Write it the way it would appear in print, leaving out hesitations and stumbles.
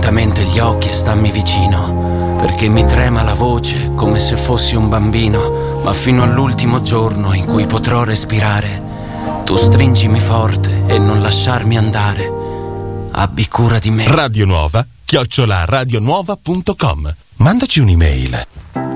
lentamente gli occhi e stammi vicino, perché mi trema la voce come se fossi un bambino, ma fino all'ultimo giorno in cui potrò respirare, tu stringimi forte e non lasciarmi andare. Abbi cura di me. Radio Nuova @radionuova.com. Mandaci un'email.